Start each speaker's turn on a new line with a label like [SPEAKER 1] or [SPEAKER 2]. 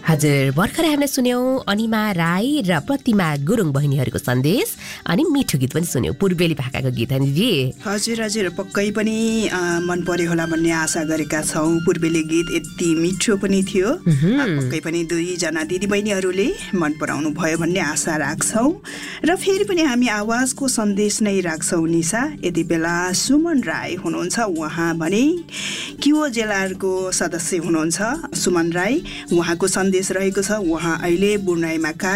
[SPEAKER 1] हजुर, भर्खरै हामीले सुन्यौं अनिमा राई र प्रतिमा गुरुङ बहिनीहरूको सन्देश अनि मिठो गीत पनि सुन्यौं, पूर्वेली भाकाको गीत जी।
[SPEAKER 2] हजुर पक्कै पनि मन पर्यो होला भन्ने आशा गरेका छौँ। पूर्वेली गीत यति मिठो पनि थियो, पक्कै पनि दुईजना दिदीबहिनीहरूले मन पराउनु भयो भन्ने आशा राख्छौँ। र फेरि पनि हामी आवाजको सन्देश नै राख्छौँ निशा। यति बेला सुमन राई हुनुहुन्छ, उहाँ भने किओ जेलारको सदस्य हुनुहुन्छ। सुमन राई, उहाँको सन्देश रहेको छ। उहाँ अहिले बुर्नाईमा